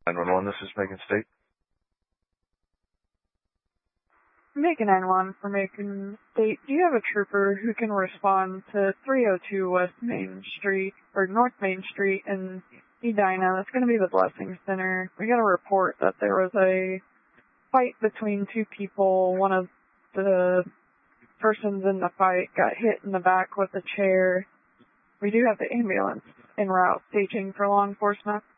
911, this is Macon State. Macon 911 for Macon State. Do you have a trooper who can respond to 302 West Main Street, or North Main Street in Edina? That's going to be the Blessing Center. We got a report that there was a fight between two people. One of the persons in the fight got hit in the back with a chair. We do have the ambulance en route staging for law enforcement.